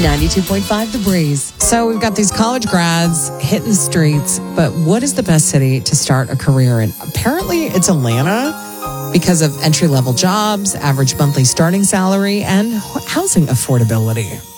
92.5 The Breeze. So we've got these college grads hitting the streets, but what is the best city to start a career in? Apparently it's Atlanta because of entry-level jobs, average monthly starting salary, and housing affordability.